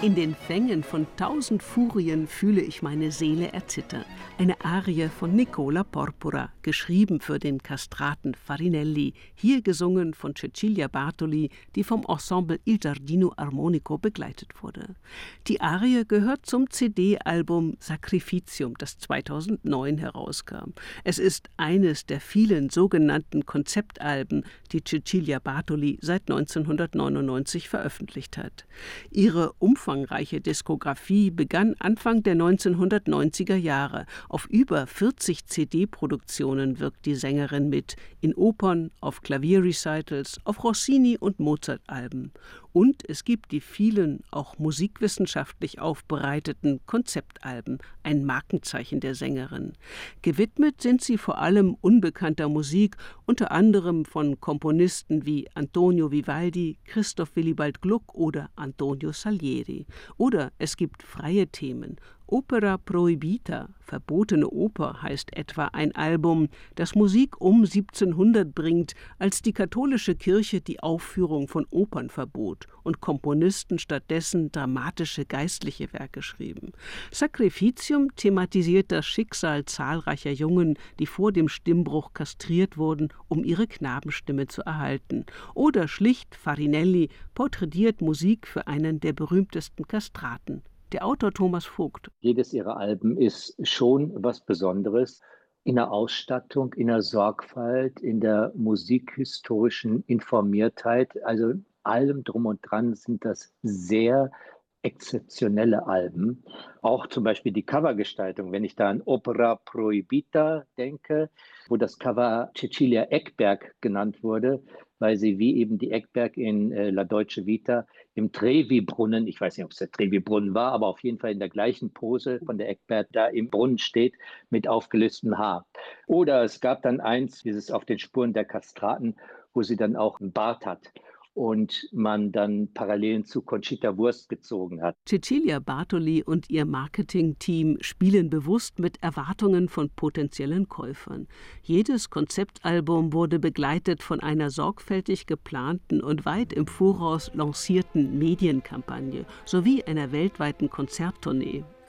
In den Fängen von 1000 Furien fühle ich meine Seele erzittern. Eine Arie von Nicola Porpora, geschrieben für den Kastraten Farinelli, hier gesungen von Cecilia Bartoli, die vom Ensemble Il Giardino Armonico begleitet wurde. Die Arie gehört zum CD-Album Sacrificium, das 2009 herauskam. Es ist eines der vielen sogenannten Konzeptalben, die Cecilia Bartoli seit 1999 veröffentlicht hat. Ihre umfangreiche Diskografie begann Anfang der 1990er Jahre. Auf über 40 CD-Produktionen wirkt die Sängerin mit, in Opern, auf Klavierrecitals, auf Rossini- und Mozart-Alben. Und es gibt die vielen, auch musikwissenschaftlich aufbereiteten Konzeptalben, ein Markenzeichen der Sängerin. Gewidmet sind sie vor allem unbekannter Musik, unter anderem von Komponisten wie Antonio Vivaldi, Christoph Willibald Gluck oder Antonio Salieri. Oder es gibt freie Themen. Opera Proibita, verbotene Oper, heißt etwa ein Album, das Musik um 1700 bringt, als die katholische Kirche die Aufführung von Opern verbot und Komponisten stattdessen dramatische geistliche Werke schrieben. Sacrificium thematisiert das Schicksal zahlreicher Jungen, die vor dem Stimmbruch kastriert wurden, um ihre Knabenstimme zu erhalten. Oder schlicht Farinelli porträtiert Musik für einen der berühmtesten Kastraten. Der Autor Thomas Vogt. Jedes ihrer Alben ist schon was Besonderes in der Ausstattung, in der Sorgfalt, in der musikhistorischen Informiertheit. Also allem drum und dran sind das sehr exzeptionelle Alben. Auch zum Beispiel die Covergestaltung, wenn ich da an Opera Proibita denke, wo das Cover Cecilia Eckberg genannt wurde, weil sie wie eben die Eckberg in La Dolce Vita im Trevi-Brunnen, ich weiß nicht, ob es der Trevi-Brunnen war, aber auf jeden Fall in der gleichen Pose von der Eckberg da im Brunnen steht mit aufgelöstem Haar. Oder es gab dann eins, dieses Auf den Spuren der Kastraten, wo sie dann auch einen Bart hat und man dann Parallelen zu Conchita Wurst gezogen hat. Cecilia Bartoli und ihr Marketingteam spielen bewusst mit Erwartungen von potenziellen Käufern. Jedes Konzeptalbum wurde begleitet von einer sorgfältig geplanten und weit im Voraus lancierten Medienkampagne sowie einer weltweiten Konzerttournee.